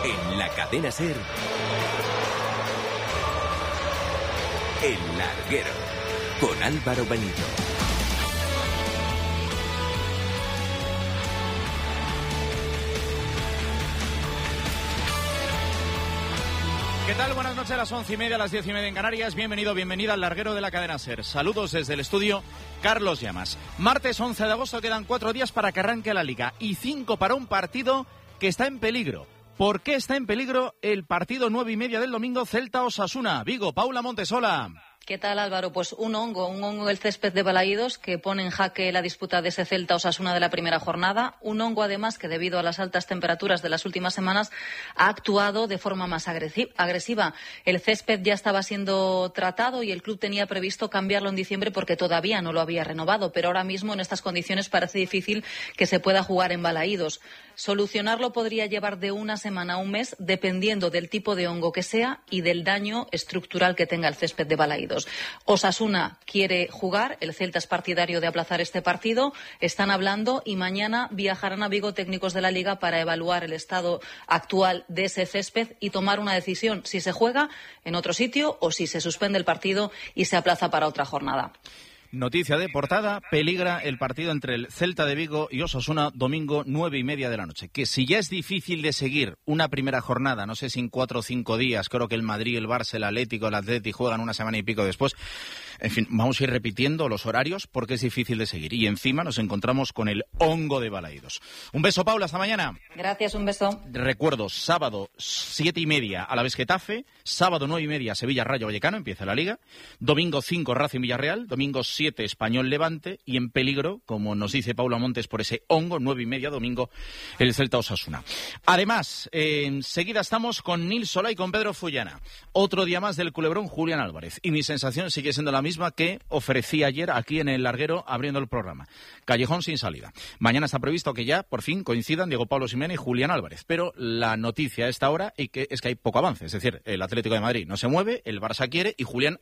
En la cadena SER, El Larguero, con Álvaro Benito. ¿Qué tal? Buenas noches, a las 11:30, a las 10:30 en Canarias. Bienvenido, bienvenida al Larguero de la cadena SER. Saludos desde el estudio, Carlos Llamas. Martes 11 de agosto, quedan 4 días para que arranque la Liga y 5 para un partido que está en peligro. ¿Por qué está en peligro el partido 9:30 del domingo, Celta-Osasuna? Vigo, Paula Montesola. ¿Qué tal, Álvaro? Pues un hongo del césped de Balaídos que pone en jaque la disputa de ese Celta-Osasuna de la primera jornada. Un hongo, además, que debido a las altas temperaturas de las últimas semanas ha actuado de forma más agresiva. El césped ya estaba siendo tratado y el club tenía previsto cambiarlo en diciembre porque todavía no lo había renovado. Pero ahora mismo, en estas condiciones, parece difícil que se pueda jugar en Balaídos. Solucionarlo podría llevar de una semana a un mes, dependiendo del tipo de hongo que sea y del daño estructural que tenga el césped de Balaídos. Osasuna quiere jugar, el Celta es partidario de aplazar este partido, están hablando y mañana viajarán a Vigo técnicos de la Liga para evaluar el estado actual de ese césped y tomar una decisión si se juega en otro sitio o si se suspende el partido y se aplaza para otra jornada. Noticia de portada: peligra el partido entre el Celta de Vigo y Osasuna, domingo 9:30 de la noche. Que si ya es difícil de seguir una primera jornada, no sé si en 4 o 5 días, creo que el Madrid, el Barça, el Atlético, el Atleti juegan una semana y pico después. En fin, vamos a ir repitiendo los horarios porque es difícil de seguir. Y encima nos encontramos con el hongo de Balaídos. Un beso, Paula, hasta mañana. Gracias, un beso. Recuerdo, sábado 7:30 Alavés Getafe, sábado 9:30 Sevilla Rayo Vallecano, empieza la Liga, domingo 5 Racing Villarreal, domingo 7 Español Levante y en peligro, como nos dice Paula Montes, por ese hongo, 9:30 domingo el Celta Osasuna. Además, enseguida estamos con Nil Solá y con Pedro Fullana. Otro día más del culebrón Julián Álvarez. Y mi sensación sigue siendo la misma que ofrecí ayer aquí en el Larguero abriendo el programa. Callejón sin salida. Mañana está previsto que ya por fin coincidan Diego Pablo Simeone y Julián Álvarez. Pero la noticia a esta hora es que hay poco avance. Es decir, el Atlético de Madrid no se mueve, el Barça quiere y Julián.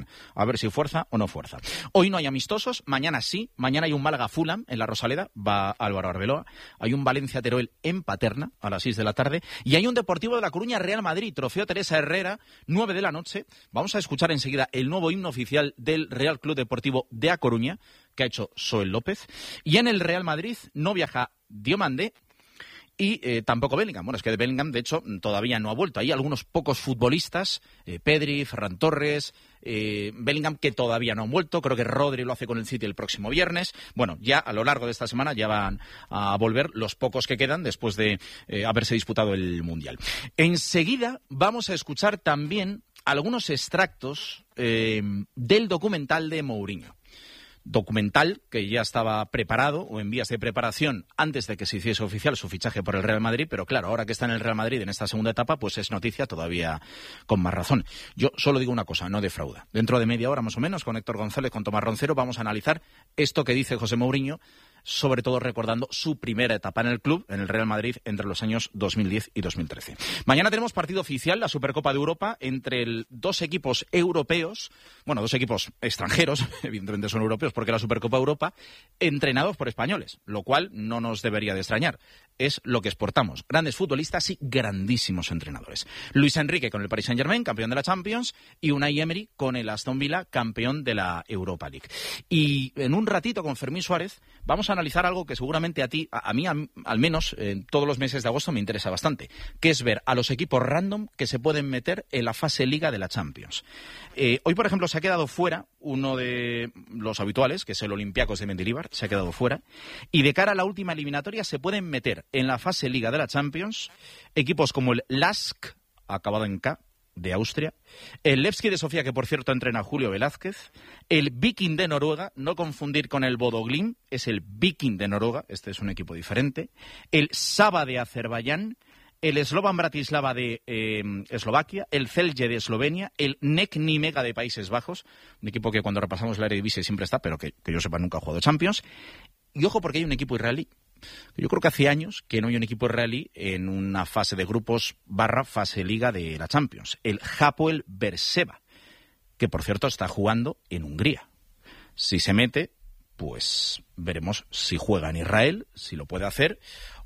A ver si fuerza o no fuerza. Hoy no hay amistosos, mañana sí. Mañana hay un Málaga-Fulham en la Rosaleda, va Álvaro Arbeloa. Hay un Valencia-Teruel en Paterna a las 6 de la tarde. Y hay un Deportivo de La Coruña Real Madrid, Trofeo Teresa Herrera, 9 de la noche. Vamos a escuchar enseguida el nuevo himno oficial del Real Club Deportivo de A Coruña, que ha hecho Soel López. Y en el Real Madrid no viaja Diomandé y tampoco Bellingham. Bueno, es que de Bellingham, de hecho, todavía no ha vuelto. Hay algunos pocos futbolistas, Pedri, Ferran Torres, Bellingham, que todavía no han vuelto. Creo que Rodri lo hace con el City el próximo viernes. Bueno, ya a lo largo de esta semana ya van a volver los pocos que quedan después de haberse disputado el Mundial. Enseguida vamos a escuchar también algunos extractos del documental de Mourinho. Documental que ya estaba preparado o en vías de preparación antes de que se hiciese oficial su fichaje por el Real Madrid, pero claro, ahora que está en el Real Madrid en esta segunda etapa, pues es noticia todavía con más razón. Yo solo digo una cosa, no defrauda. Dentro de media hora más o menos, con Héctor González, con Tomás Roncero, vamos a analizar esto que dice José Mourinho, sobre todo recordando su primera etapa en el club, en el Real Madrid, entre los años 2010 y 2013. Mañana tenemos partido oficial, la Supercopa de Europa, entre dos equipos europeos, bueno, dos equipos extranjeros, evidentemente son europeos, porque la Supercopa de Europa, entrenados por españoles, lo cual no nos debería de extrañar. Es lo que exportamos, grandes futbolistas y grandísimos entrenadores. Luis Enrique con el Paris Saint-Germain, campeón de la Champions, y Unai Emery con el Aston Villa, campeón de la Europa League. Y en un ratito con Fermín Suárez vamos a analizar algo que seguramente a mí al menos en todos los meses de agosto me interesa bastante, que es ver a los equipos random que se pueden meter en la fase Liga de la Champions. Hoy, por ejemplo, se ha quedado fuera uno de los habituales, que es el Olympiacos de Mendilibar, se ha quedado fuera, y de cara a la última eliminatoria se pueden meter en la fase Liga de la Champions equipos como el LASK, acabado en K, de Austria, el Levski de Sofía, que por cierto entrena a Julio Velázquez, el Viking de Noruega, no confundir con el Bodo Glimt, es el Viking de Noruega, este es un equipo diferente, el Saba de Azerbaiyán, el Slovan Bratislava de Eslovaquia, el Celje de Eslovenia, el NEC Nimega de Países Bajos, un equipo que cuando repasamos la Eredivisie siempre está, pero que yo sepa nunca ha jugado Champions. Y ojo, porque hay un equipo israelí. Yo creo que hace años que no hay un equipo israelí en una fase de grupos / fase Liga de la Champions. El Hapoel Beersheva, que por cierto está jugando en Hungría. Si se mete, pues veremos si juega en Israel, si lo puede hacer,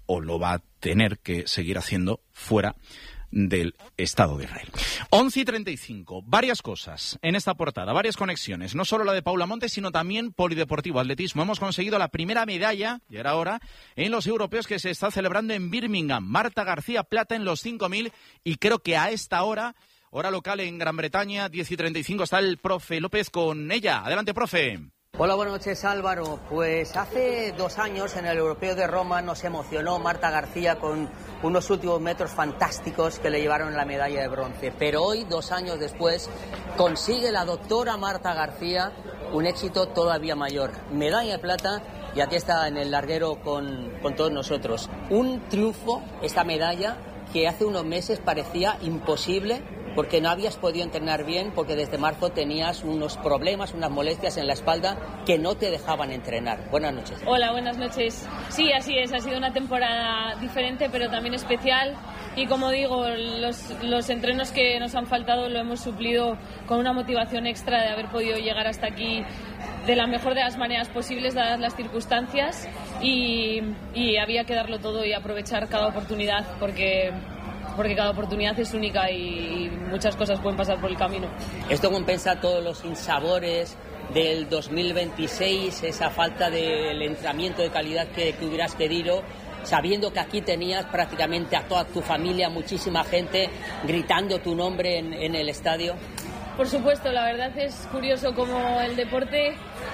o lo va a tener que seguir haciendo fuera del Estado de Israel. 11:35. Varias cosas en esta portada, varias conexiones. No solo la de Paula Montes, sino también polideportivo, atletismo. Hemos conseguido la primera medalla, ya era hora, en los europeos que se está celebrando en Birmingham. Marta García, plata en los 5.000 y creo que a esta hora local en Gran Bretaña, 10:35, está el profe López con ella. Adelante, profe. Hola, buenas noches, Álvaro. Pues hace 2 años en el Europeo de Roma nos emocionó Marta García con unos últimos metros fantásticos que le llevaron la medalla de bronce. Pero hoy, 2 años después, consigue la doctora Marta García un éxito todavía mayor. Medalla de plata y aquí está en el larguero con todos nosotros. Un triunfo, esta medalla, que hace unos meses parecía imposible, porque no habías podido entrenar bien, porque desde marzo tenías unos problemas, unas molestias en la espalda que no te dejaban entrenar. Buenas noches. Hola, buenas noches. Sí, así es, ha sido una temporada diferente, pero también especial. Y como digo, los entrenos que nos han faltado lo hemos suplido con una motivación extra de haber podido llegar hasta aquí de la mejor de las maneras posibles, dadas las circunstancias. Y había que darlo todo y aprovechar cada oportunidad, porque cada oportunidad es única y muchas cosas pueden pasar por el camino. Esto compensa todos los insabores del 2026, esa falta del entrenamiento de calidad que hubieras querido, sabiendo que aquí tenías prácticamente a toda tu familia, muchísima gente gritando tu nombre en el estadio. Por supuesto, la verdad es curioso cómo el deporte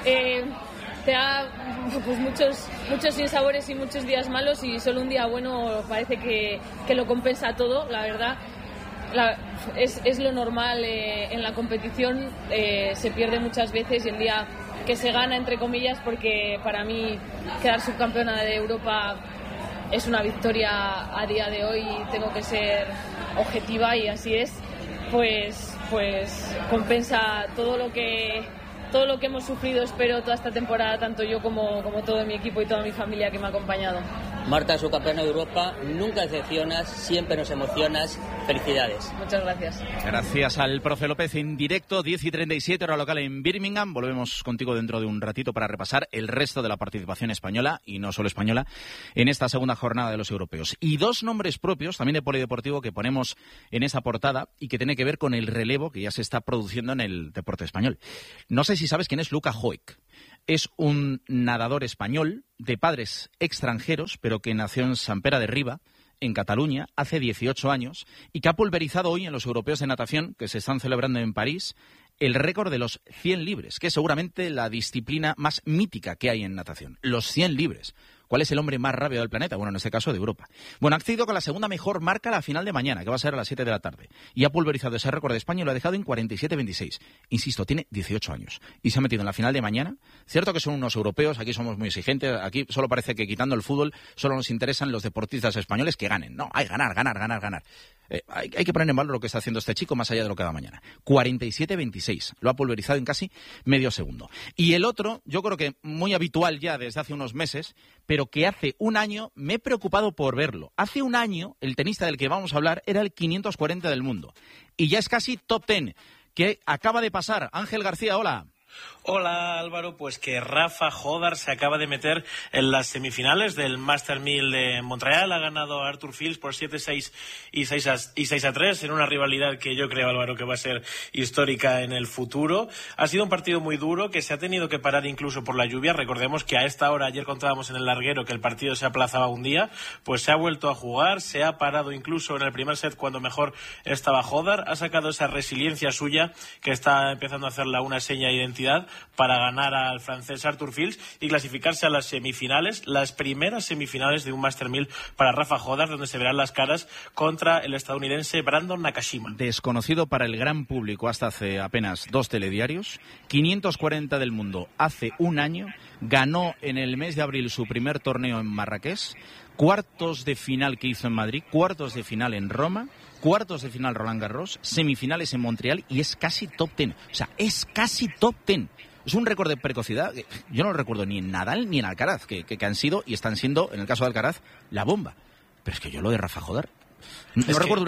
te da pues muchos sinsabores y muchos días malos, y solo un día bueno parece que lo compensa todo. La verdad, es lo normal en la competición, se pierde muchas veces, y el día que se gana, entre comillas, porque para mí quedar subcampeona de Europa es una victoria a día de hoy, tengo que ser objetiva y así es, pues compensa todo lo que hemos sufrido, espero, toda esta temporada, tanto yo como todo mi equipo y toda mi familia que me ha acompañado. Marta, subcampeona de Europa, nunca decepcionas, siempre nos emocionas. Felicidades. Muchas gracias. Gracias al profe López en directo, 10:37, hora local en Birmingham. Volvemos contigo dentro de un ratito para repasar el resto de la participación española, y no solo española, en esta segunda jornada de los europeos. Y 2 nombres propios, también de polideportivo, que ponemos en esa portada y que tiene que ver con el relevo que ya se está produciendo en el deporte español. No sé si sabes quién es Luka Joek. Es un nadador español de padres extranjeros, pero que nació en Sant Pere de Riba, en Cataluña, hace 18 años, y que ha pulverizado hoy en los europeos de natación, que se están celebrando en París, el récord de los 100 libres, que es seguramente la disciplina más mítica que hay en natación. Los 100 libres. ¿Cuál es el hombre más rápido del planeta? Bueno, en este caso de Europa. Bueno, ha accedido con la segunda mejor marca a la final de mañana, que va a ser a las 7 de la tarde. Y ha pulverizado ese récord de España y lo ha dejado en 47.26. Insisto, tiene 18 años. Y se ha metido en la final de mañana. Cierto que son unos europeos, aquí somos muy exigentes. Aquí solo parece que, quitando el fútbol, solo nos interesan los deportistas españoles que ganen. No, hay ganar. Hay que poner en valor lo que está haciendo este chico más allá de lo que va mañana. 47.26. Lo ha pulverizado en casi medio segundo. Y el otro, yo creo que muy habitual ya desde hace unos meses, pero que hace un año me he preocupado por verlo. Hace un año, el tenista del que vamos a hablar era el 540 del mundo. Y ya es casi top 10. ¿Qué acaba de pasar? Ángel García, hola. Hola Álvaro, pues que Rafa Jodar se acaba de meter en las semifinales del Master 1000 de Montreal. Ha ganado a Arthur Fils por 7-6 y 6-3 en una rivalidad que yo creo, Álvaro, que va a ser histórica en el futuro. Ha sido un partido muy duro que se ha tenido que parar incluso por la lluvia. Recordemos que a esta hora, ayer contábamos en el larguero que el partido se aplazaba un día, pues se ha vuelto a jugar, se ha parado incluso en el primer set cuando mejor estaba Jodar. Ha sacado esa resiliencia suya que está empezando a hacerla una seña de identidad para ganar al francés Arthur Fils y clasificarse a las semifinales, las primeras semifinales de un Master 1000 para Rafa Jodar, donde se verán las caras contra el estadounidense Brandon Nakashima. Desconocido para el gran público hasta hace apenas 2 telediarios, 540 del mundo hace un año, ganó en el mes de abril su primer torneo en Marrakech, cuartos de final que hizo en Madrid, cuartos de final en Roma, cuartos de final Roland Garros, semifinales en Montreal y es casi top 10. O sea, es casi top 10. Es un récord de precocidad que yo no lo recuerdo ni en Nadal ni en Alcaraz, que han sido y están siendo, en el caso de Alcaraz, la bomba. Pero es que yo lo de Rafa Jodar, No recuerdo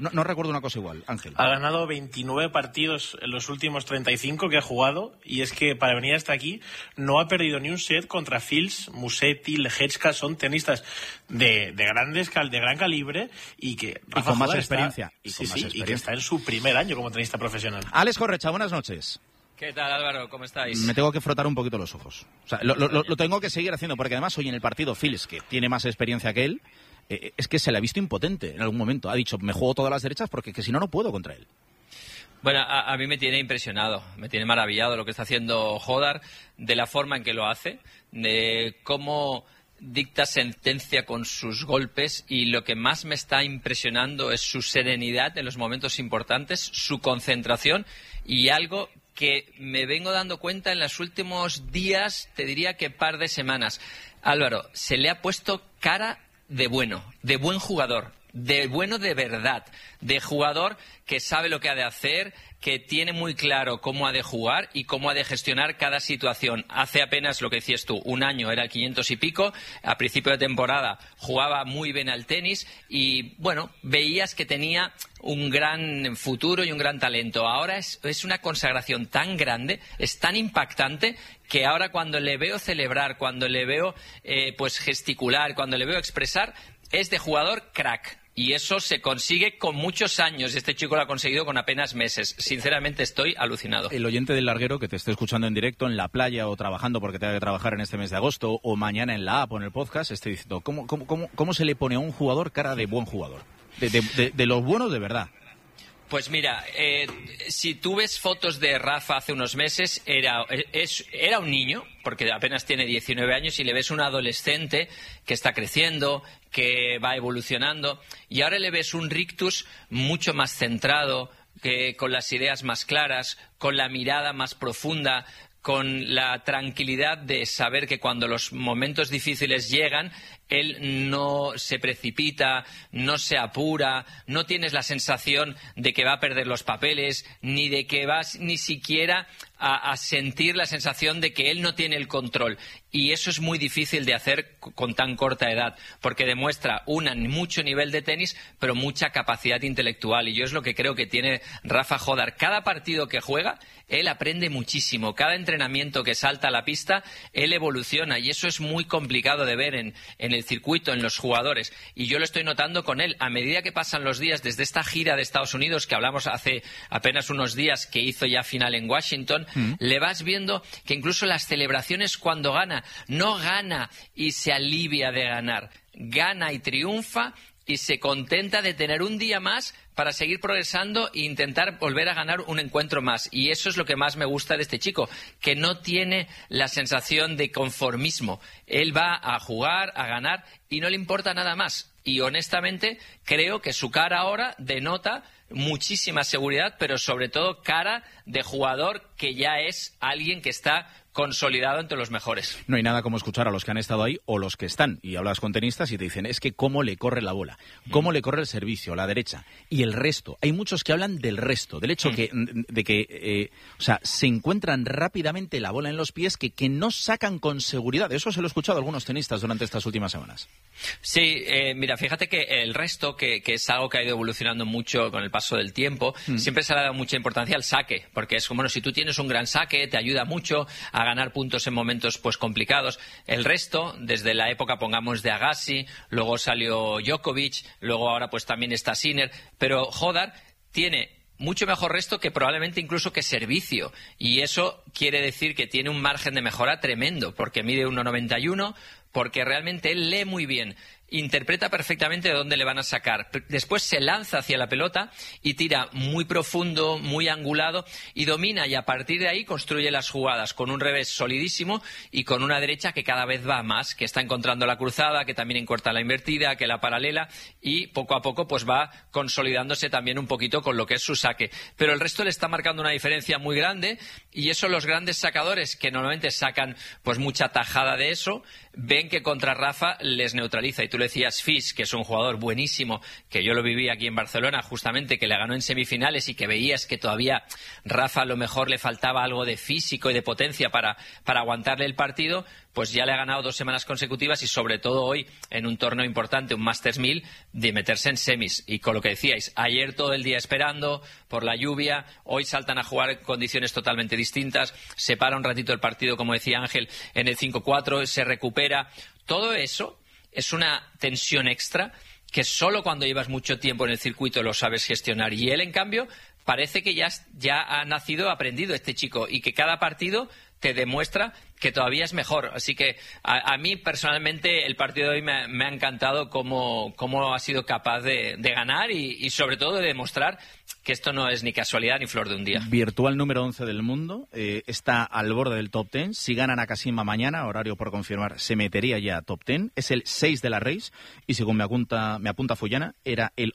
una cosa igual, Ángel. Ha ganado 29 partidos en los últimos 35 que ha jugado, y es que para venir hasta aquí no ha perdido ni un set contra Fils, Musetti, Lehecka. Son tenistas de gran calibre y que Rafa con más experiencia. Y que está en su primer año como tenista profesional. Alex Correcha, buenas noches. ¿Qué tal, Álvaro? ¿Cómo estáis? Me tengo que frotar un poquito los ojos. O sea, lo tengo que seguir haciendo, porque además hoy en el partido Fils, que tiene más experiencia que él, es que se le ha visto impotente en algún momento. Ha dicho, me juego todas las derechas porque que si no puedo contra él. Bueno, a mí me tiene impresionado, me tiene maravillado lo que está haciendo Hodar, de la forma en que lo hace, de cómo dicta sentencia con sus golpes, y lo que más me está impresionando es su serenidad en los momentos importantes, su concentración, y algo que me vengo dando cuenta en los últimos días, te diría que par de semanas. Álvaro, se le ha puesto cara de bueno, de buen jugador, de bueno de verdad, de jugador que sabe lo que ha de hacer, que tiene muy claro cómo ha de jugar y cómo ha de gestionar cada situación. Hace apenas, lo que decías tú, un año era el 500 y pico, a principio de temporada jugaba muy bien al tenis y, bueno, veías que tenía un gran futuro y un gran talento. Ahora es una consagración tan grande, es tan impactante, que ahora cuando le veo celebrar, cuando le veo pues gesticular, cuando le veo expresar, es de jugador crack. Y eso se consigue con muchos años. Este chico lo ha conseguido con apenas meses. Sinceramente estoy alucinado. El oyente del larguero que te esté escuchando en directo en la playa o trabajando porque tenga que trabajar en este mes de agosto o mañana en la app o en el podcast, esté diciendo, ¿cómo se le pone a un jugador cara de buen jugador? De los buenos de verdad. Pues mira, si tú ves fotos de Rafa hace unos meses, era un niño, porque apenas tiene 19 años, y le ves un adolescente que está creciendo, que va evolucionando, y ahora le ves un rictus mucho más centrado, que con las ideas más claras, con la mirada más profunda, con la tranquilidad de saber que cuando los momentos difíciles llegan, él no se precipita, no se apura, no tienes la sensación de que va a perder los papeles, ni de que vas ni siquiera a sentir la sensación de que él no tiene el control. Y eso es muy difícil de hacer con tan corta edad, porque demuestra mucho nivel de tenis, pero mucha capacidad intelectual. Y yo es lo que creo que tiene Rafa Hodar. Cada partido que juega, él aprende muchísimo. Cada entrenamiento que salta a la pista, él evoluciona. Y eso es muy complicado de ver en el circuito, en los jugadores. Y yo lo estoy notando con él. A medida que pasan los días, desde esta gira de Estados Unidos, que hablamos hace apenas unos días, que hizo ya final en Washington, le vas viendo que incluso las celebraciones cuando gana, no gana y se alivia de ganar, gana y triunfa y se contenta de tener un día más para seguir progresando e intentar volver a ganar un encuentro más. Y eso es lo que más me gusta de este chico, que no tiene la sensación de conformismo. Él va a jugar, a ganar y no le importa nada más. Y honestamente creo que su cara ahora denota muchísima seguridad, pero sobre todo cara de jugador que ya es alguien que está consolidado entre los mejores. No hay nada como escuchar a los que han estado ahí o los que están, y hablas con tenistas y te dicen, es que cómo le corre la bola, cómo le corre el servicio, la derecha, y el resto. Hay muchos que hablan del resto, del hecho de que se encuentran rápidamente la bola en los pies, que no sacan con seguridad. Eso se lo he escuchado a algunos tenistas durante estas últimas semanas. Sí, mira, fíjate que el resto, que es algo que ha ido evolucionando mucho con el paso del tiempo, siempre se le ha dado mucha importancia al saque, porque es como, bueno, si tú tienes un gran saque, te ayuda mucho a ganar puntos en momentos pues complicados. El resto, desde la época, pongamos, de Agassi, luego salió Djokovic, luego ahora pues también está Sinner, pero Hodar tiene mucho mejor resto que probablemente incluso que servicio, y eso quiere decir que tiene un margen de mejora tremendo, porque mide 1,91, porque realmente él lee muy bien, interpreta perfectamente de dónde le van a sacar. Después se lanza hacia la pelota y tira muy profundo, muy angulado, y domina, y a partir de ahí construye las jugadas con un revés solidísimo y con una derecha que cada vez va más, que está encontrando la cruzada, que también encorta la invertida, que la paralela, y poco a poco pues va consolidándose también un poquito con lo que es su saque. Pero el resto le está marcando una diferencia muy grande, y eso los grandes sacadores, que normalmente sacan pues mucha tajada de eso, ven que contra Rafa les neutraliza. Y tú lo decías, Fis, que es un jugador buenísimo, que yo lo viví aquí en Barcelona, justamente, que le ganó en semifinales y que veías que todavía Rafa a lo mejor le faltaba algo de físico y de potencia para aguantarle el partido, pues ya le ha ganado 2 semanas consecutivas y sobre todo hoy en un torneo importante, un Masters 1000, de meterse en semis. Y con lo que decíais, ayer todo el día esperando por la lluvia, hoy saltan a jugar en condiciones totalmente distintas, se para un ratito el partido, como decía Ángel, en el 5-4, se recupera. Todo eso es una tensión extra que solo cuando llevas mucho tiempo en el circuito lo sabes gestionar. Y él, en cambio, parece que ya ha nacido aprendido este chico y que cada partido te demuestra que todavía es mejor. Así que a mí personalmente el partido de hoy me ha encantado cómo ha sido capaz de ganar y sobre todo de demostrar que esto no es ni casualidad ni flor de un día. Virtual número 11 del mundo, está al borde del top 10. Si gana Nakashima mañana, horario por confirmar, se metería ya a top 10. Es el 6 de la race y según me apunta Fuyana, era el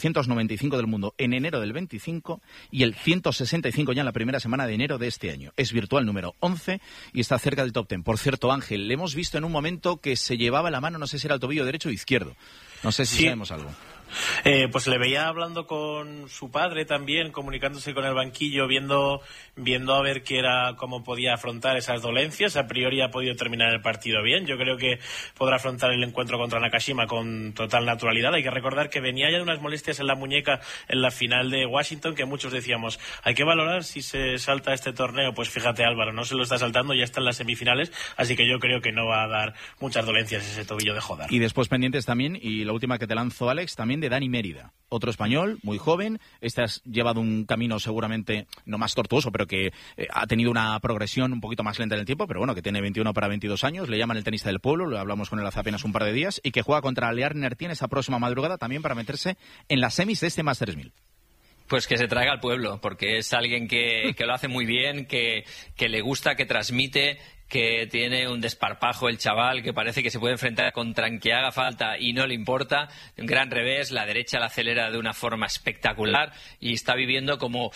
895 del mundo en enero del 25 y el 165 ya en la primera semana de enero de este año. Es virtual número 11 y está cerca del top 10. Por cierto, Ángel, le hemos visto en un momento que se llevaba la mano, no sé si era el tobillo derecho o izquierdo. No sé si sabemos algo. Pues le veía hablando con su padre también, comunicándose con el banquillo, viendo a ver cómo podía afrontar esas dolencias. A priori ha podido terminar el partido bien. Yo creo que podrá afrontar el encuentro contra Nakashima con total naturalidad. Hay que recordar que venía ya de unas molestias en la muñeca en la final de Washington, que muchos decíamos, hay que valorar si se salta este torneo. Pues fíjate, Álvaro, no se lo está saltando, ya está en las semifinales, así que yo creo que no va a dar muchas dolencias ese tobillo de Hodar. Y después pendientes también, y la última que te lanzo, Alex, también de Dani Mérida, otro español, muy joven. Este has llevado un camino seguramente no más tortuoso, pero que ha tenido una progresión un poquito más lenta en el tiempo, pero bueno, que tiene 21 para 22 años, le llaman el tenista del pueblo, lo hablamos con él hace apenas un par de días, y que juega contra Lear Nertien esa próxima madrugada también para meterse en las semis de este Masters 1000. Pues que se traiga al pueblo, porque es alguien que lo hace muy bien, que le gusta, que transmite, que tiene un desparpajo el chaval, que parece que se puede enfrentar contra quien que haga falta y no le importa. Un gran revés, la derecha la acelera de una forma espectacular y está viviendo como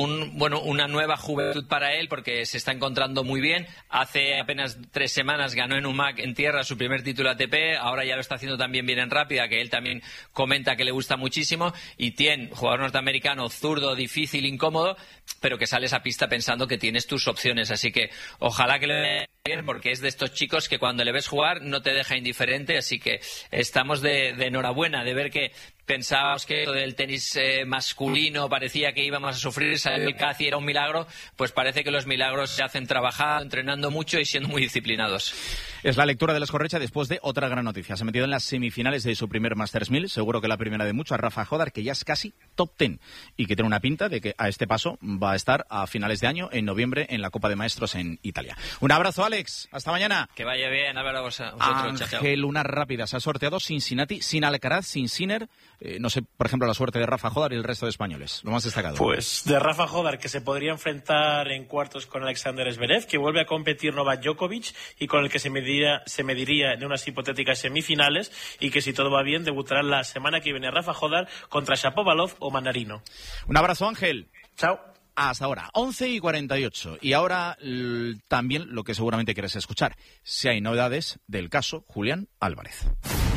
una nueva juventud para él, porque se está encontrando muy bien. Hace apenas 3 semanas ganó en UMAC en tierra su primer título ATP, ahora ya lo está haciendo también bien en rápida, que él también comenta que le gusta muchísimo. Y Tien, jugador norteamericano, zurdo, difícil, incómodo, pero que sales a pista pensando que tienes tus opciones. Así que ojalá que le bien, porque es de estos chicos que cuando le ves jugar no te deja indiferente, así que estamos de enhorabuena de ver que pensábamos que del tenis masculino parecía que íbamos a sufrir, salió el Casi, era un milagro. Pues parece que los milagros se hacen trabajando, entrenando mucho y siendo muy disciplinados. Es la lectura de Les Correcha después de otra gran noticia. Se ha metido en las semifinales de su primer Masters 1000, seguro que la primera de muchas, Rafa Hodar, que ya es casi top 10 y que tiene una pinta de que a este paso va a estar a finales de año, en noviembre, en la Copa de Maestros en Italia. Un abrazo, Alex. Hasta mañana. Que vaya bien, Álvaro, vosotros. Ángel, una rápida. Se ha sorteado Cincinnati, sin Alcaraz, sin Sinner. No sé, por ejemplo, la suerte de Rafa Hodar y el resto de españoles. Lo más destacado. Pues de Rafa Hodar, que se podría enfrentar en cuartos con Alexander Zverev, que vuelve a competir Novak Djokovic y con el que se mediría en unas hipotéticas semifinales, y que si todo va bien debutará la semana que viene Rafa Hodar contra Shapovalov o Manarino. Un abrazo, Ángel. Chao. Hasta ahora, 11:48. Y ahora también lo que seguramente quieres escuchar, si hay novedades del caso Julián Álvarez.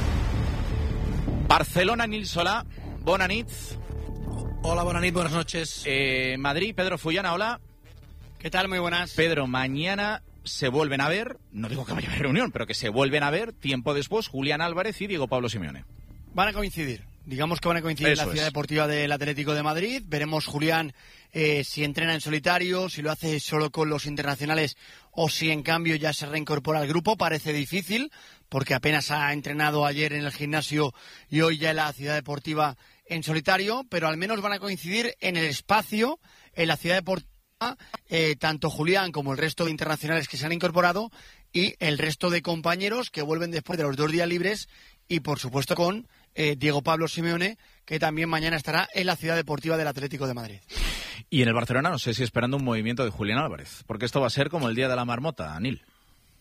Barcelona, Nil Solà, bona nit. Hola, bona nit, buenas noches. Madrid, Pedro Fuyana, hola. ¿Qué tal? Muy buenas. Pedro, mañana se vuelven a ver, no digo que vaya a haber reunión, pero que se vuelven a ver tiempo después Julián Álvarez y Diego Pablo Simeone. Van a coincidir. Digamos que van a coincidir en la Ciudad Deportiva del Atlético de Madrid. Veremos Julián si entrena en solitario, si lo hace solo con los internacionales o si en cambio ya se reincorpora al grupo. Parece difícil porque apenas ha entrenado ayer en el gimnasio y hoy ya en la Ciudad Deportiva en solitario, pero al menos van a coincidir en el espacio, en la Ciudad Deportiva, tanto Julián como el resto de internacionales que se han incorporado y el resto de compañeros que vuelven después de los 2 días libres y por supuesto con Diego Pablo Simeone, que también mañana estará en la Ciudad Deportiva del Atlético de Madrid. Y en el Barcelona no sé si esperando un movimiento de Julián Álvarez, porque esto va a ser como el día de la marmota, Anil.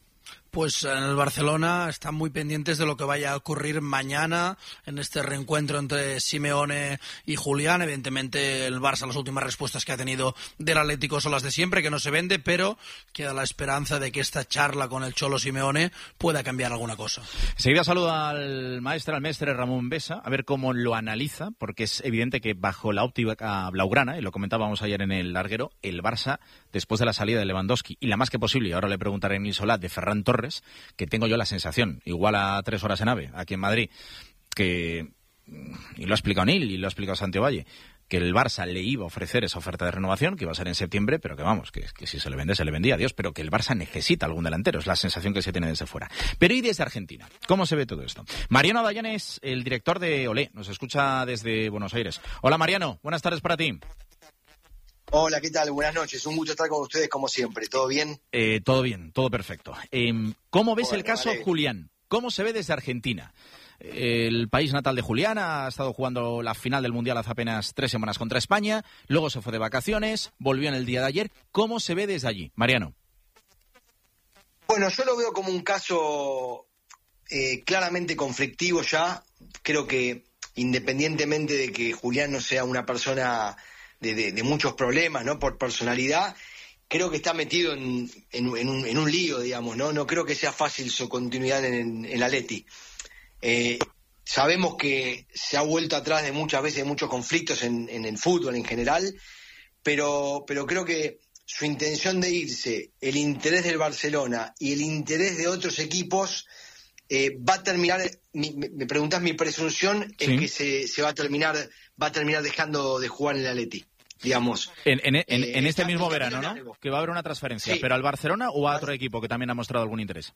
Pues en el Barcelona están muy pendientes de lo que vaya a ocurrir mañana en este reencuentro entre Simeone y Julián. Evidentemente el Barça, las últimas respuestas que ha tenido del Atlético son las de siempre, que no se vende, pero queda la esperanza de que esta charla con el Cholo Simeone pueda cambiar alguna cosa. Enseguida saludo al mestre Ramón Besa, a ver cómo lo analiza, porque es evidente que bajo la óptica blaugrana, y lo comentábamos ayer en el larguero, el Barça, después de la salida de Lewandowski, y la más que posible, y ahora le preguntaré a Emil Solá, de Ferran Torres, que tengo yo la sensación, igual a 3 horas en AVE, aquí en Madrid, que, y lo ha explicado Nil y lo ha explicado Santiago Valle, que el Barça le iba a ofrecer esa oferta de renovación, que iba a ser en septiembre, pero que vamos, que si se le vende, se le vendía, adiós, pero que el Barça necesita algún delantero, es la sensación que se tiene desde fuera. Pero ¿y desde Argentina? ¿Cómo se ve todo esto? Mariano Dayan es el director de Olé, nos escucha desde Buenos Aires. Hola Mariano, buenas tardes para ti. Hola, ¿qué tal? Buenas noches, un gusto estar con ustedes como siempre, ¿todo bien? Todo bien, todo perfecto. ¿Cómo ves el caso vale. Julián? ¿Cómo se ve desde Argentina? El país natal de Julián ha estado jugando la final del Mundial hace apenas 3 semanas contra España, luego se fue de vacaciones, volvió en el día de ayer. ¿Cómo se ve desde allí, Mariano? Bueno, yo lo veo como un caso claramente conflictivo ya. Creo que independientemente de que Julián no sea una persona de muchos problemas, ¿no? Por personalidad, creo que está metido en un lío, digamos, ¿no? No creo que sea fácil su continuidad en el Atleti. Sabemos que se ha vuelto atrás de muchas veces de muchos conflictos en el fútbol en general, pero creo que su intención de irse, el interés del Barcelona y el interés de otros equipos va a terminar, me preguntás mi presunción, sí, es que se va a terminar dejando de jugar en el Atleti, digamos. En este mismo verano, ¿no? Largo. Que va a haber una transferencia, sí. ¿Pero al Barcelona o a otro equipo que también ha mostrado algún interés?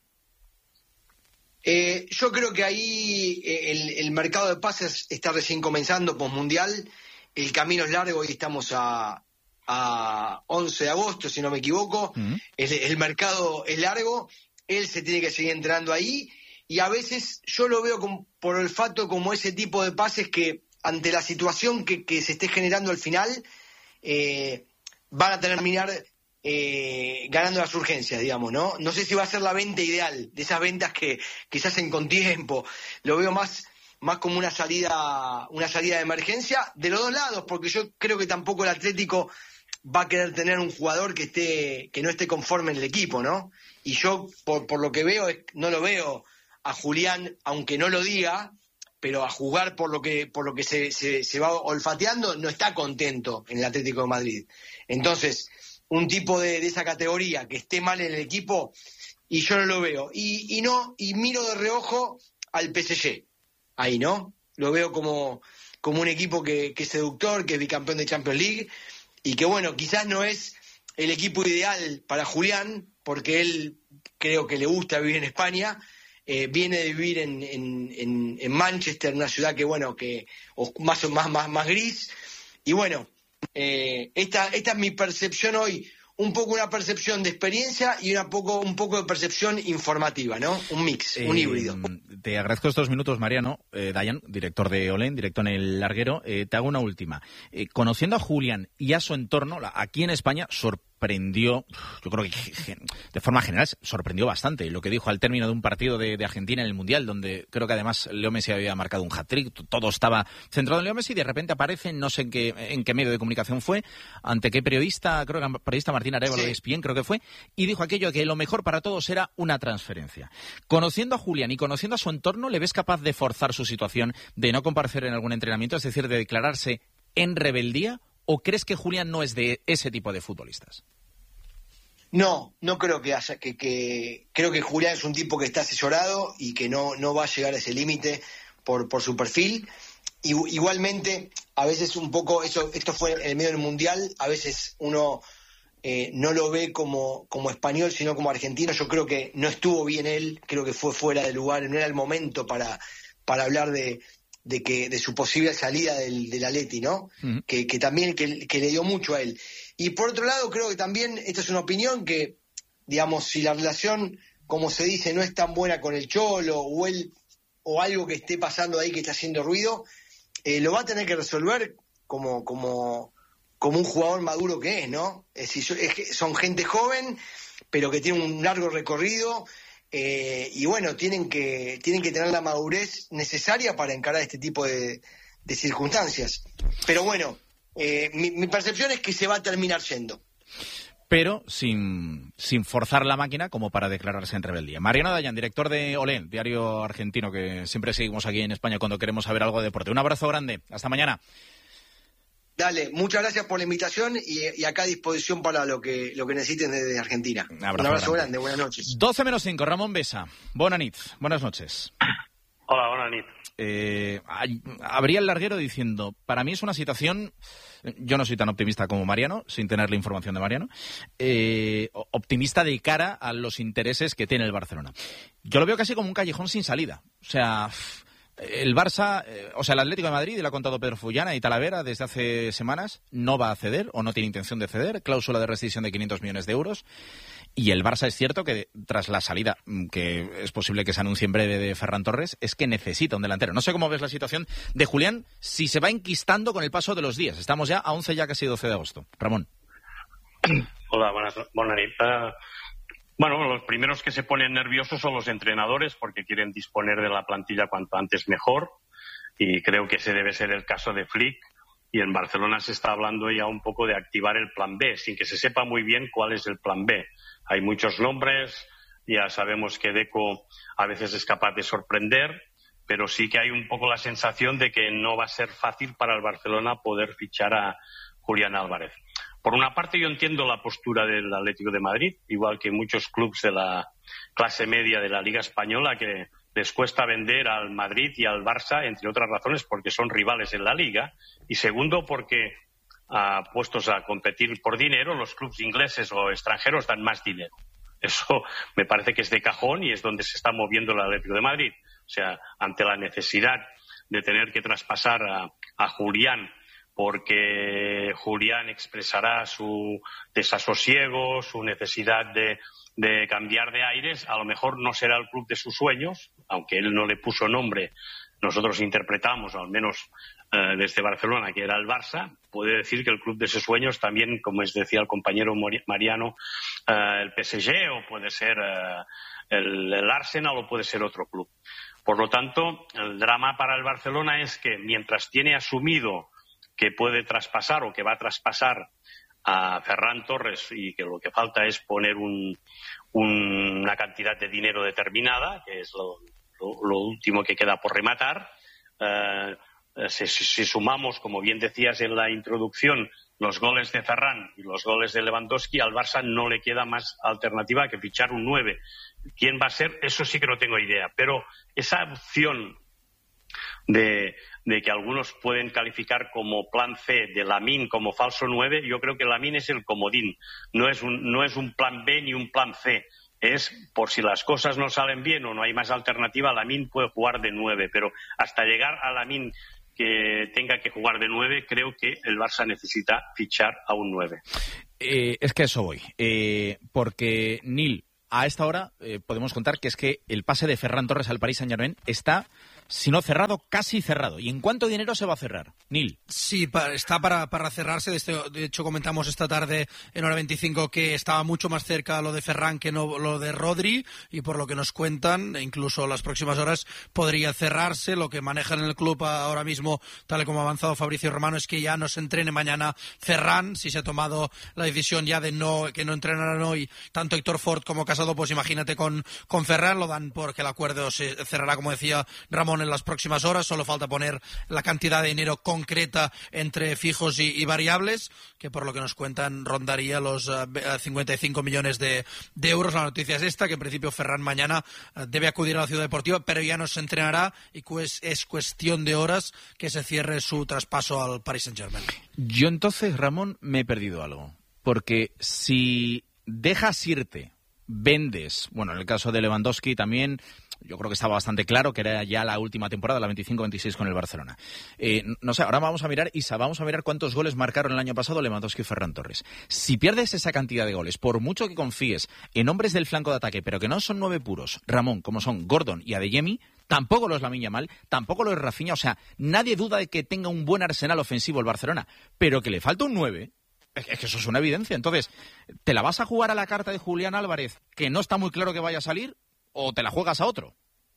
Yo creo que ahí el mercado de pases está recién comenzando, posmundial. El camino es largo y estamos a 11 de agosto, si no me equivoco. Uh-huh. El mercado es largo, él se tiene que seguir entrenando ahí y a veces yo lo veo por olfato como ese tipo de pases que ante la situación que se esté generando al final van a terminar ganando las urgencias, digamos, ¿no? No sé si va a ser la venta ideal, de esas ventas que se hacen con tiempo. Lo veo más como una salida de emergencia de los dos lados, porque yo creo que tampoco el Atlético va a querer tener un jugador que no esté conforme en el equipo, ¿no? Y yo, por lo que veo, no lo veo a Julián, aunque no lo diga, pero a jugar por lo que se va olfateando, no está contento en el Atlético de Madrid. Entonces, un tipo de esa categoría que esté mal en el equipo, y yo no lo veo. Y miro de reojo al PSG, ahí, ¿no? Lo veo como un equipo que es seductor, que es bicampeón de Champions League, y que, bueno, quizás no es el equipo ideal para Julián, porque él creo que le gusta vivir en España, viene de vivir en Manchester, una ciudad que, bueno, más gris, y bueno, esta es mi percepción hoy, un poco una percepción de experiencia y un poco de percepción informativa, ¿no? Un mix, un híbrido. Te agradezco estos minutos, Mariano. Dayan, director de Olen, director en el larguero. Te hago una última. Conociendo a Julián y a su entorno, aquí en España sorprendió, yo creo que de forma general sorprendió bastante lo que dijo al término de un partido de Argentina en el Mundial, donde creo que además Leo Messi había marcado un hat-trick, todo estaba centrado en Leo Messi y de repente aparece, no sé en qué medio de comunicación fue, ante qué periodista, creo que periodista Martín Arévalo de ESPN, creo que fue, y dijo aquello que lo mejor para todos era una transferencia. Conociendo a Julián y conociendo a su entorno, ¿le ves capaz de forzar su situación, de no comparecer en algún entrenamiento, es decir, de declararse en rebeldía? ¿O crees que Julián no es de ese tipo de futbolistas? No creo que haya, creo que Julián es un tipo que está asesorado y que no va a llegar a ese límite por su perfil. Igualmente, a veces un poco, esto fue en el medio del Mundial, a veces uno no lo ve como español, sino como argentino. Yo creo que no estuvo bien él, creo que fue fuera de lugar, no era el momento para hablar de su posible salida del Atleti, ¿no? Uh-huh. Que también que le dio mucho a él. Y por otro lado, creo que también, esta es una opinión, que, digamos, si la relación, como se dice, no es tan buena con el Cholo o algo que esté pasando ahí que está haciendo ruido, lo va a tener que resolver como un jugador maduro que es, ¿no? Es decir, es que son gente joven, pero que tiene un largo recorrido, y bueno, tienen que tener la madurez necesaria para encarar este tipo de circunstancias. Pero bueno, mi percepción es que se va a terminar yendo. Pero sin forzar la máquina como para declararse en rebeldía. Mariano Dayan, director de Olé, diario argentino que siempre seguimos aquí en España cuando queremos saber algo de deporte. Un abrazo grande. Hasta mañana. Dale, muchas gracias por la invitación y acá a disposición para lo que necesiten desde Argentina. Un abrazo grande. Buenas noches. 12 menos 5, Ramón Besa. Buenas noches. Hola, buenas noches. Abría el larguero diciendo, para mí es una situación, yo no soy tan optimista como Mariano, sin tener la información de Mariano, optimista de cara a los intereses que tiene el Barcelona. Yo lo veo casi como un callejón sin salida. O sea, el Barça, el Atlético de Madrid, y lo ha contado Pedro Fullana y Talavera desde hace semanas, no va a ceder o no tiene intención de ceder, cláusula de rescisión de 500 millones de euros. Y el Barça es cierto que tras la salida, que es posible que se anuncie en breve, de Ferran Torres, es que necesita un delantero. No sé cómo ves la situación de Julián, si se va enquistando con el paso de los días. Estamos ya a 11, ya casi 12 de agosto. Ramón. Hola, buenas noches. Bueno, los primeros que se ponen nerviosos son los entrenadores porque quieren disponer de la plantilla cuanto antes mejor, y creo que ese debe ser el caso de Flick. Y en Barcelona se está hablando ya un poco de activar el plan B, sin que se sepa muy bien cuál es el plan B. Hay muchos nombres, ya sabemos que Deco a veces es capaz de sorprender, pero sí que hay un poco la sensación de que no va a ser fácil para el Barcelona poder fichar a Julián Álvarez. Por una parte, yo entiendo la postura del Atlético de Madrid, igual que muchos clubes de la clase media de la Liga Española, que les cuesta vender al Madrid y al Barça, entre otras razones, porque son rivales en la Liga, y segundo, porque puestos a competir por dinero, los clubes ingleses o extranjeros dan más dinero. Eso me parece que es de cajón y es donde se está moviendo el Atlético de Madrid. O sea, ante la necesidad de tener que traspasar a Julián, porque Julián expresará su desasosiego, su necesidad de cambiar de aires, a lo mejor no será el club de sus sueños, aunque él no le puso nombre, nosotros interpretamos, al menos desde Barcelona, que era el Barça. Puede decir que el club de sus sueños también, como decía el compañero Mariano, el PSG, o puede ser el Arsenal, o puede ser otro club. Por lo tanto, el drama para el Barcelona es que mientras tiene asumido que puede traspasar o que va a traspasar a Ferran Torres, y que lo que falta es poner una cantidad de dinero determinada, que es lo último que queda por rematar. Si sumamos, como bien decías en la introducción, los goles de Ferran y los goles de Lewandowski, al Barça no le queda más alternativa que fichar un 9. ¿Quién va a ser? Eso sí que no tengo idea. Pero esa opción de que algunos pueden calificar como plan C de Lamine como falso 9, yo creo que Lamine es el comodín, no es un plan B ni un plan C, es por si las cosas no salen bien o no hay más alternativa, Lamine puede jugar de 9, pero hasta llegar a Lamine que tenga que jugar de 9, creo que el Barça necesita fichar a un 9. Es que a eso voy, porque Nil, a esta hora podemos contar que es que el pase de Ferran Torres al Paris Saint-Germain está, si no cerrado, casi cerrado. ¿Y en cuánto dinero se va a cerrar, Nil? Sí, está para cerrarse. De hecho, comentamos esta tarde en Hora 25 que estaba mucho más cerca lo de Ferran que no lo de Rodri, y por lo que nos cuentan, incluso las próximas horas podría cerrarse. Lo que manejan en el club ahora mismo, tal y como ha avanzado Fabricio Romano, es que ya no se entrene mañana Ferran. Si se ha tomado la decisión ya de que no entrenarán hoy tanto Héctor Ford como Casado, pues imagínate con Ferran, lo dan porque el acuerdo se cerrará, como decía Ramón, en las próximas horas. Solo falta poner la cantidad de dinero concreta entre fijos y variables, que por lo que nos cuentan rondaría los 55 millones de euros. La noticia es esta, que en principio Ferran mañana debe acudir a la Ciudad Deportiva, pero ya no se entrenará, y es cuestión de horas que se cierre su traspaso al Paris Saint-Germain. Yo entonces, Ramón, me he perdido algo, porque si dejas irte, vendes, bueno, en el caso de Lewandowski también, yo creo que estaba bastante claro que era ya la última temporada, la 25-26 con el Barcelona. No sé, ahora vamos a mirar, Isa, vamos a mirar cuántos goles marcaron el año pasado Lewandowski y Ferran Torres. Si pierdes esa cantidad de goles, por mucho que confíes en hombres del flanco de ataque, pero que no son 9 puros, Ramón, como son Gordon y Adeyemi, tampoco lo es Lamine Yamal, tampoco lo es Rafinha. O sea, nadie duda de que tenga un buen arsenal ofensivo el Barcelona, pero que le falta un 9... Es que eso es una evidencia. Entonces, ¿te la vas a jugar a la carta de Julián Álvarez, que no está muy claro que vaya a salir? o te la juegas a otro.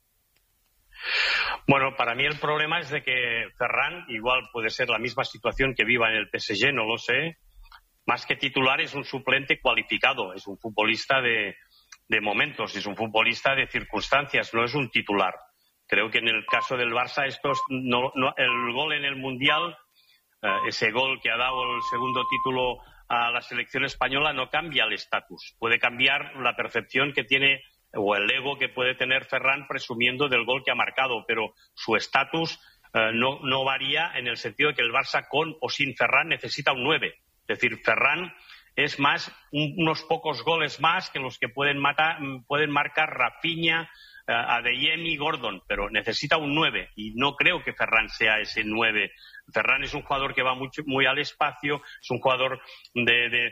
Bueno, para mí el problema es de que Ferran igual puede ser la misma situación que viva en el PSG, no lo sé. Más que titular es un suplente cualificado, es un futbolista de momentos, es un futbolista de circunstancias, no es un titular. Creo que en el caso del Barça el gol en el Mundial, ese gol que ha dado el segundo título a la selección española no cambia el estatus. Puede cambiar la percepción que tiene o el ego que puede tener Ferran presumiendo del gol que ha marcado, pero su estatus no varía en el sentido de que el Barça con o sin Ferran necesita un 9. Es decir, Ferran es más unos pocos goles más que los que pueden marcar Rafinha, Adeyemi y Gordon, pero necesita un 9 y no creo que Ferran sea ese 9. Ferran es un jugador que va muy al espacio, es un jugador de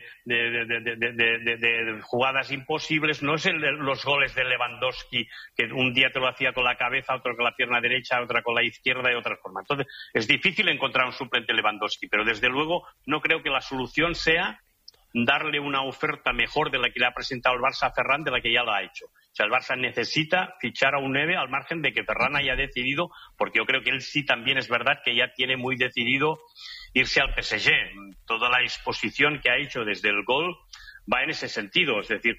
jugadas imposibles, no es los goles de Lewandowski, que un día te lo hacía con la cabeza, otro con la pierna derecha, otra con la izquierda y otra forma. Entonces, es difícil encontrar un suplente Lewandowski, pero desde luego no creo que la solución sea darle una oferta mejor de la que le ha presentado el Barça a Ferran de la que ya la ha hecho. O sea, el Barça necesita fichar a un 9 al margen de que Ferran haya decidido, porque yo creo que él sí también es verdad que ya tiene muy decidido irse al PSG. Toda la exposición que ha hecho desde el gol va en ese sentido. Es decir,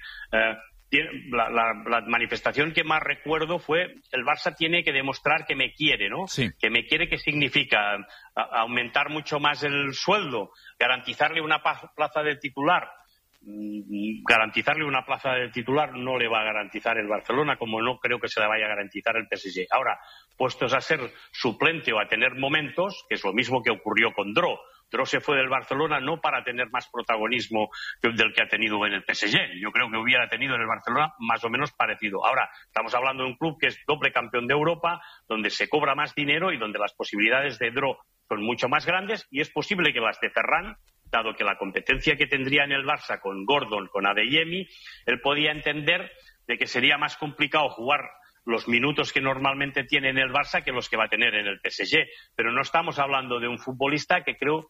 la manifestación que más recuerdo fue el Barça tiene que demostrar que me quiere, ¿no? Sí. Que me quiere, ¿qué significa? Aumentar mucho más el sueldo, garantizarle una plaza de titular. Garantizarle una plaza de titular no le va a garantizar el Barcelona, como no creo que se le vaya a garantizar el PSG. Ahora, puestos a ser suplente o a tener momentos, que es lo mismo que ocurrió con Dro. Dro se fue del Barcelona no para tener más protagonismo del que ha tenido en el PSG. Yo creo que hubiera tenido en el Barcelona más o menos parecido. Ahora, estamos hablando de un club que es doble campeón de Europa, donde se cobra más dinero y donde las posibilidades de Dro son mucho más grandes, y es posible que las de Ferran, dado que la competencia que tendría en el Barça con Gordon, con Adeyemi, él podía entender de que sería más complicado jugar los minutos que normalmente tiene en el Barça que los que va a tener en el PSG. Pero no estamos hablando de un futbolista que creo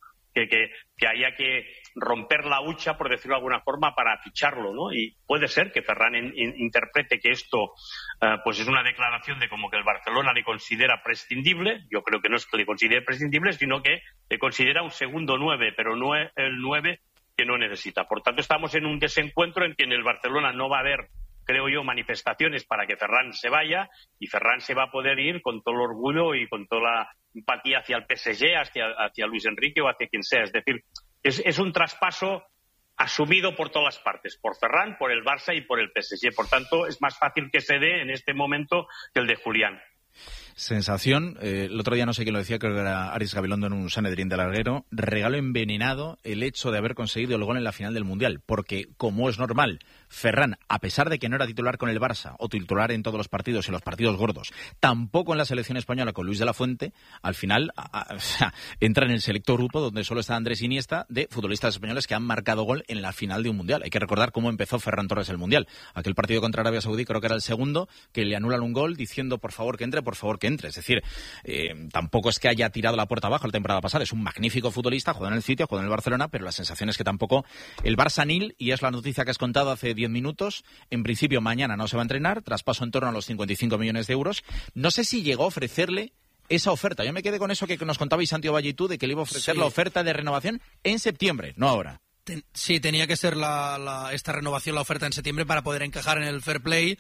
que haya que romper la hucha, por decirlo de alguna forma, para ficharlo, ¿no? Y puede ser que Ferran interprete que esto pues es una declaración de como que el Barcelona le considera prescindible. Yo creo que no es que le considere prescindible, sino que le considera un segundo 9, pero no es el 9 que no necesita. Por tanto, estamos en un desencuentro en que en el Barcelona no va a haber, creo yo, manifestaciones para que Ferran se vaya, y Ferran se va a poder ir con todo el orgullo y con toda la empatía hacia el PSG, hacia Luis Enrique o hacia quien sea. Es decir, es un traspaso asumido por todas las partes, por Ferran, por el Barça y por el PSG. Por tanto, es más fácil que se dé en este momento que el de Julián. Sensación, el otro día no sé quién lo decía, creo que era Aris Gabilondo en un Sanedrín de Larguero, regalo envenenado el hecho de haber conseguido el gol en la final del Mundial, porque como es normal, Ferran, a pesar de que no era titular con el Barça o titular en todos los partidos y los partidos gordos, tampoco en la selección española con Luis de la Fuente, al final entra en el selecto grupo donde solo está Andrés Iniesta de futbolistas españoles que han marcado gol en la final de un Mundial. Hay que recordar cómo empezó Ferran Torres el Mundial. Aquel partido contra Arabia Saudí creo que era el segundo, que le anulan un gol diciendo por favor que entre, por favor que entre. Es decir, tampoco es que haya tirado la puerta abajo la temporada pasada. Es un magnífico futbolista, juega en el City, juega en el Barcelona, pero la sensación es que tampoco el Barça nil, y es la noticia que has contado hace 10 minutos. En principio mañana no se va a entrenar, traspaso en torno a los 55 millones de euros. No sé si llegó a ofrecerle esa oferta. Yo me quedé con eso que nos contabais Santiago Valle y tú, de que le iba a ofrecer la oferta de renovación en septiembre, no ahora. Sí, tenía que ser esta renovación, la oferta en septiembre, para poder encajar en el fair play,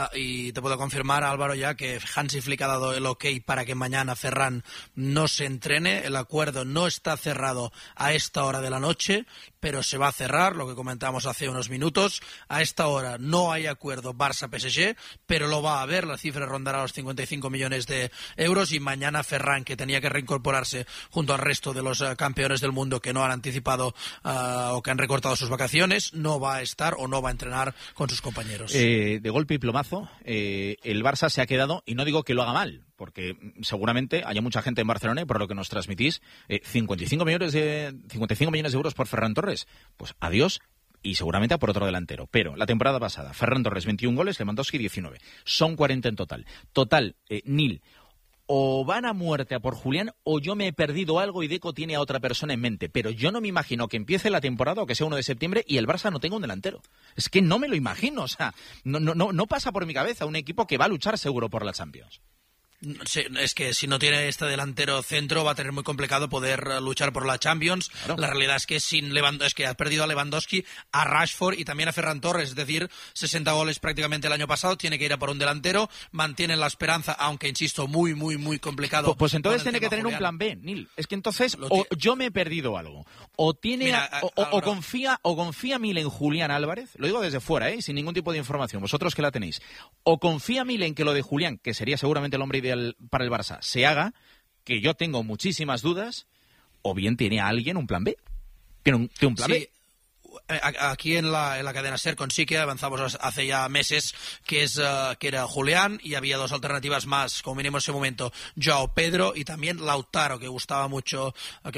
y te puedo confirmar, Álvaro, ya que Hansi Flick ha dado el ok para que mañana Ferran no se entrene. El acuerdo no está cerrado a esta hora de la noche, pero se va a cerrar, lo que comentábamos hace unos minutos. A esta hora no hay acuerdo Barça-PSG, pero lo va a haber, la cifra rondará los 55 millones de euros, y mañana Ferran, que tenía que reincorporarse junto al resto de los campeones del mundo que no han anticipado o que han recortado sus vacaciones, no va a estar o no va a entrenar con sus compañeros. De golpe y plomazo, el Barça se ha quedado, y no digo que lo haga mal, porque seguramente haya mucha gente en Barcelona, y por lo que nos transmitís, 55 millones de euros por Ferran Torres. Pues adiós, y seguramente a por otro delantero. Pero la temporada pasada, Ferran Torres 21 goles, Lewandowski 19. Son 40 en total. Total, nil. o van a muerte a por Julián o yo me he perdido algo y Deco tiene a otra persona en mente. Pero yo no me imagino que empiece la temporada o que sea 1 de septiembre y el Barça no tenga un delantero. Es que no me lo imagino. O sea, no pasa por mi cabeza un equipo que va a luchar seguro por la Champions. Sí, es que si no tiene este delantero centro va a tener muy complicado poder luchar por la Champions. Claro. La realidad es que ha perdido a Lewandowski, a Rashford y también a Ferran Torres, es decir, 60 goles prácticamente el año pasado, tiene que ir a por un delantero, mantienen la esperanza, aunque insisto, muy complicado. Pues entonces tiene que tener Julián. Un plan B, Nil. Es que entonces o yo me he perdido algo, o tiene o confía Mil en Julián Álvarez, lo digo desde fuera, sin ningún tipo de información, vosotros que la tenéis, o confía Mil en que lo de Julián, que sería seguramente el hombre ideal para el Barça, se haga, que yo tengo muchísimas dudas, o bien tiene a alguien un plan B. Tiene un plan B. Aquí en la cadena SER con Sique avanzamos hace ya meses que era Julián y había 2 alternativas más, como mínimo en ese momento, Joao Pedro y también Lautaro, que gustaba mucho.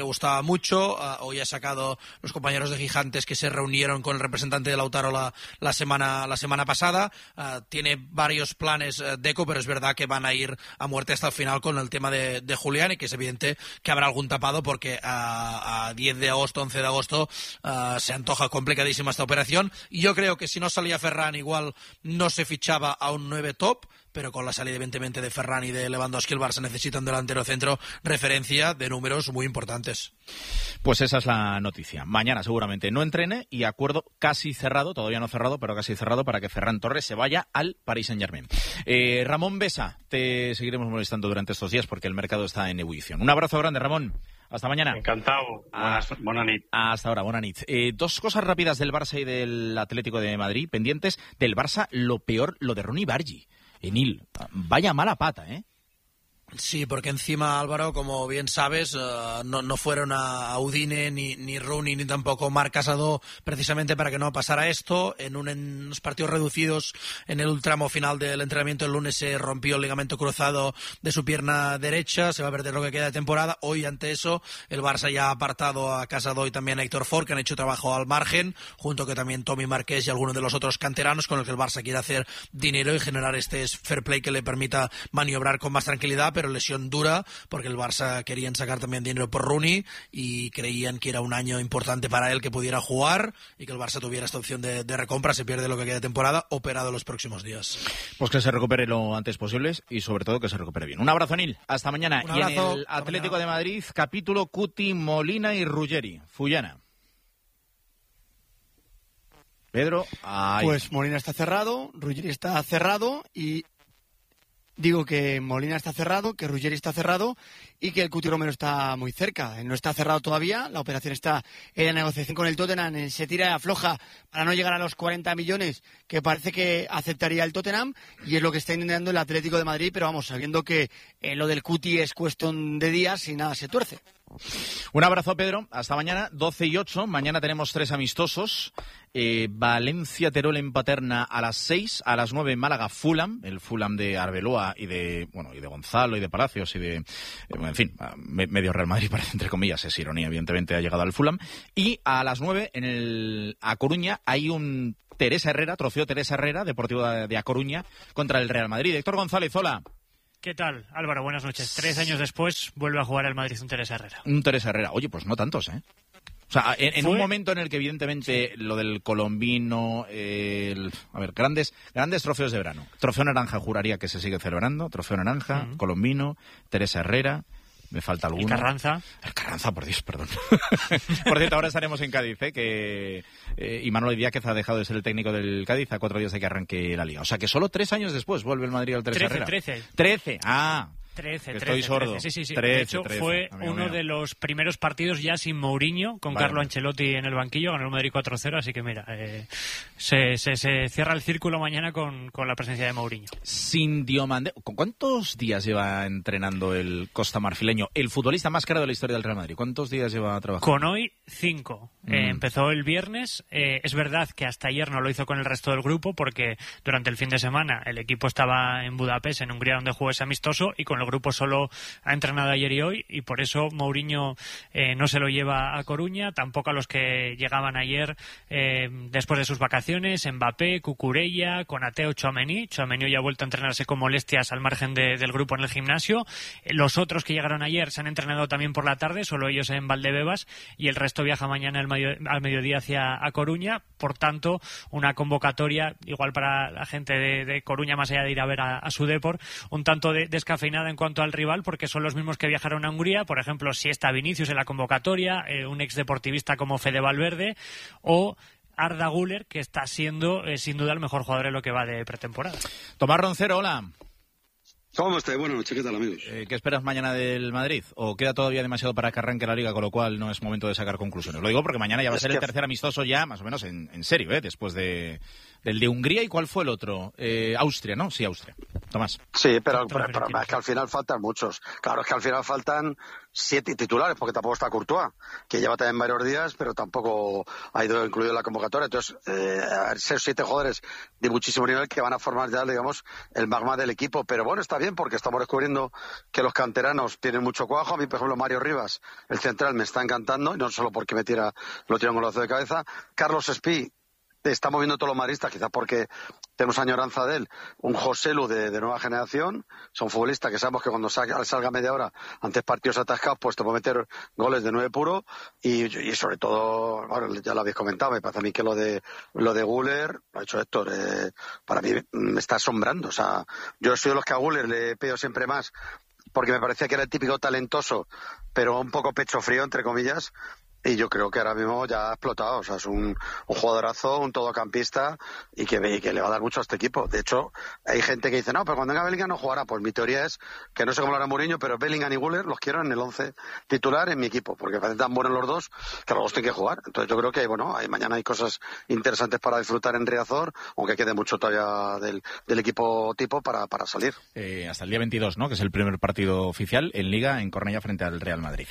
Hoy ha sacado los compañeros de Gigantes que se reunieron con el representante de Lautaro la semana pasada. Tiene varios planes Deco, pero es verdad que van a ir a muerte hasta el final con el tema de Julián y que es evidente que habrá algún tapado porque a 10 de agosto, 11 de agosto se antoja complicadísima esta operación, y yo creo que si no salía Ferran igual no se fichaba a un 9 top, pero con la salida evidentemente de Ferran y de Lewandowski el Barça necesita un delantero centro referencia de números muy importantes. Pues esa es la noticia. Mañana seguramente no entrene y acuerdo casi cerrado, todavía no cerrado, pero casi cerrado para que Ferran Torres se vaya al Paris Saint-Germain. Ramón Besa, te seguiremos molestando durante estos días porque el mercado está en ebullición. Un abrazo grande, Ramón. Hasta mañana. Encantado. Buena nit. Hasta ahora, buena nit. 2 cosas rápidas del Barça y del Atlético de Madrid pendientes. Del Barça, lo peor, lo de Ronny Bargi. Nil, vaya mala pata, ¿eh? Sí, porque encima, Álvaro, como bien sabes, no fueron a Udine ni Rooney ni tampoco Marc Casado precisamente para que no pasara esto. En unos partidos reducidos en el tramo final del entrenamiento el lunes se rompió el ligamento cruzado de su pierna derecha, se va a perder lo que queda de temporada. Hoy, ante eso, el Barça ya ha apartado a Casado y también a Héctor Ford, que han hecho trabajo al margen, junto que también Tommy Marqués y algunos de los otros canteranos con los que el Barça quiere hacer dinero y generar este fair play que le permita maniobrar con más tranquilidad, pero lesión dura porque el Barça querían sacar también dinero por Rooney y creían que era un año importante para él que pudiera jugar y que el Barça tuviera esta opción de recompra. Se pierde lo que queda de temporada, operado los próximos días. Pues que se recupere lo antes posible y sobre todo que se recupere bien. Un abrazo, Nil. Hasta mañana. Un abrazo. Y en el Atlético de Madrid, capítulo Cuti, Molina y Ruggeri. Fullana. Pedro. Ay. Pues Molina está cerrado, Ruggeri está cerrado y digo que Molina está cerrado, que Ruggeri está cerrado y que el Cuti Romero está muy cerca. No está cerrado todavía, la operación está en la negociación con el Tottenham, se tira y afloja para no llegar a los 40 millones que parece que aceptaría el Tottenham y es lo que está intentando el Atlético de Madrid, pero vamos, sabiendo que lo del Cuti es cuestión de días y nada se tuerce. Un abrazo, Pedro. Hasta mañana, 12:08. Mañana tenemos 3 amistosos. Valencia-Terol en Paterna a las 6. A las 9 Málaga-Fulham. El Fulham de Arbeloa y de Gonzalo y de Palacios y de... en fin, medio Real Madrid parece, entre comillas. Es ironía, evidentemente, ha llegado al Fulham. Y a las 9 a Coruña hay un Teresa Herrera, trofeo Teresa Herrera, Deportivo de A Coruña, contra el Real Madrid. Héctor González, hola. ¿Qué tal, Álvaro? Buenas noches. 3 años después vuelve a jugar el Madrid un Teresa Herrera. Un Teresa Herrera. Oye, pues no tantos, ¿eh? O sea, en un momento en el que evidentemente lo del colombino, grandes trofeos de verano. Trofeo Naranja juraría que se sigue celebrando. Trofeo Naranja, colombino, Teresa Herrera. Me falta alguno. ¿El Carranza? El Carranza, por Dios, perdón. Por cierto, ahora estaremos en Cádiz, que Imanol Díaz ha dejado de ser el técnico del Cádiz a 4 días de que arranque la Liga. O sea que solo 3 años después vuelve el Madrid al Teresa Herrera. 13. Ah. 13. Estoy sordo. 13, sí. 13, de hecho, 13, fue uno de los primeros partidos ya sin Mourinho, con Carlo Ancelotti en el banquillo, ganó el Madrid 4-0, así que mira, se cierra el círculo mañana con la presencia de Mourinho. Sin Diomande, ¿cuántos días lleva entrenando el costamarfileño, el futbolista más caro de la historia del Real Madrid? ¿Cuántos días lleva trabajando? Con hoy 5. Empezó el viernes. Es verdad que hasta ayer no lo hizo con el resto del grupo porque durante el fin de semana el equipo estaba en Budapest, en Hungría, donde jugó ese amistoso, y con el grupo solo ha entrenado ayer y hoy, y por eso Mourinho no se lo lleva a Coruña, tampoco a los que llegaban ayer después de sus vacaciones: Mbappé, Cucurella, Konaté o Tchouaméni. Tchouaméni ya ha vuelto a entrenarse con molestias al margen del grupo en el gimnasio. Los otros que llegaron ayer se han entrenado también por la tarde, solo ellos en Valdebebas, y el resto viaja mañana al mediodía hacia a Coruña. Por tanto, una convocatoria igual para la gente de Coruña, más allá de ir a ver a su Depor, un tanto descafeinada en cuanto al rival, porque son los mismos que viajaron a Hungría. Por ejemplo, si está Vinicius en la convocatoria, un exdeportivista como Fede Valverde, o Arda Güler, que está siendo sin duda el mejor jugador en lo que va de pretemporada. Tomás Roncero, hola. ¿Cómo estáis? Buenas noches, ¿qué tal, amigos? ¿Qué esperas mañana del Madrid? ¿O queda todavía demasiado para que arranque la Liga, con lo cual no es momento de sacar conclusiones? Lo digo porque mañana ya va a ser el tercer amistoso ya, más o menos en serio, después del de Hungría. ¿Y cuál fue el otro? Austria, ¿no? Sí, Austria. Tomás. Sí, pero es que al final faltan muchos. Claro, es que al final faltan 7 titulares, porque tampoco está Courtois, que lleva también varios días, pero tampoco ha ido incluido en la convocatoria. Entonces, ser 7 jugadores de muchísimo nivel que van a formar ya, digamos, el magma del equipo. Pero bueno, está bien, porque estamos descubriendo que los canteranos tienen mucho cuajo. A mí, por ejemplo, Mario Rivas, el central, me está encantando, y no solo porque lo tira un golazo de cabeza. Carlos Espí está moviendo todos los madridistas, quizás porque tenemos añoranza de él. Un Joselu de nueva generación, son futbolistas que sabemos que cuando salga media hora antes partidos atascados, pues te puede meter goles de 9 puro, y sobre todo, bueno, ya lo habéis comentado, me parece a mí que lo de Güler, lo ha hecho Héctor, para mí me está asombrando. O sea, yo soy de los que a Güler le pido siempre más, porque me parecía que era el típico talentoso, pero un poco pecho frío, entre comillas. Y yo creo que ahora mismo ya ha explotado. O sea, es un jugadorazo, un todocampista, y que le va a dar mucho a este equipo. De hecho, hay gente que dice, no, pero cuando venga Bellingham no jugará. Pues mi teoría es que no sé cómo lo hará Mourinho, pero Bellingham y Güler los quiero en el 11 titular en mi equipo, porque me parecen tan buenos los dos que los dos tienen que jugar. Entonces yo creo que mañana hay cosas interesantes para disfrutar en Riazor, aunque quede mucho todavía del equipo tipo para salir. Hasta el día 22, ¿no? Que es el primer partido oficial en Liga en Cornellá frente al Real Madrid.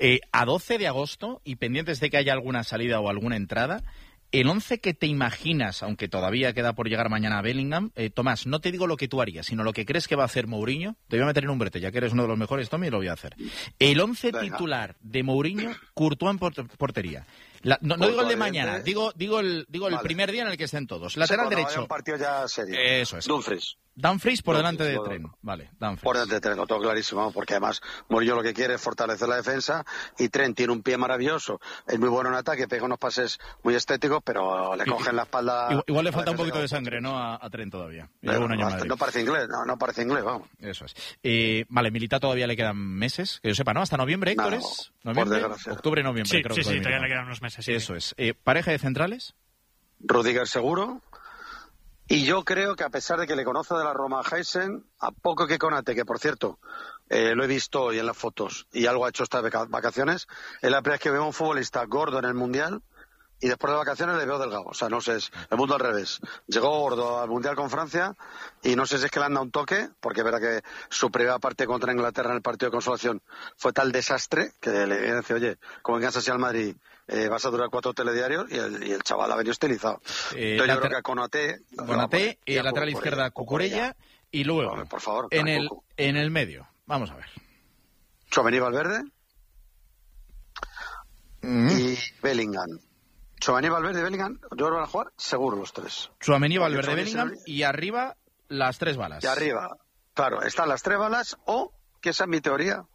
A 12 de agosto, y pendientes de que haya alguna salida o alguna entrada, el 11 que te imaginas, aunque todavía queda por llegar mañana a Bellingham, Tomás, no te digo lo que tú harías, sino lo que crees que va a hacer Mourinho. Te voy a meter en un brete, ya que eres uno de los mejores, Tommy, lo voy a hacer. El 11 titular de Mourinho, Courtois en portería. No digo el de mañana, digo el primer día en el que estén todos. Lateral derecho. Un partido ya serio. Eso es. Dumfries por delante de Trent. Vale, Dumfries. Por delante de Trent, lo tengo clarísimo, porque además Mourinho lo que quiere es fortalecer la defensa, y Trent tiene un pie maravilloso, es muy bueno en ataque, pega unos pases muy estéticos, pero le cogen la espalda. Igual le falta un poquito de sangre, ¿no? A Trent todavía. No parece inglés, no parece inglés, vamos. Eso es. Vale, Militao todavía le quedan meses, que yo sepa, ¿no? Hasta noviembre, Héctor, ¿es? ¿Noviembre? Octubre, noviembre, sí, creo sí, que sí, todavía le quedan unos meses. Sí, eso es. ¿Pareja de centrales? Rudiger seguro. Y yo creo que, a pesar de que le conoce de la Roma a Heisen, a poco que Konaté, que por cierto lo he visto hoy en las fotos y algo ha hecho estas vacaciones, es la primera vez que veo a un futbolista gordo en el Mundial, y después de vacaciones le veo delgado. O sea, no sé, es el mundo al revés. Llegó gordo al Mundial con Francia, y no sé si es que le han dado un toque, porque es verdad que su primera parte contra Inglaterra en el partido de consolación fue tal desastre que le dice, oye, como vengas así al Madrid, vas a durar 4 telediarios, y el chaval ha venido estilizado. Entonces yo creo que a Konaté, lateral izquierda Cucurella, y luego por favor, en el medio, vamos a ver, Tchouaméni, Valverde y Bellingham. Tchouaméni, Valverde y Bellingham, yo creo que van a jugar seguro los 3. Tchouaméni, Valverde, Bellingham, y arriba las 3 balas. Y arriba, claro, están las 3 balas, o, que esa es mi teoría,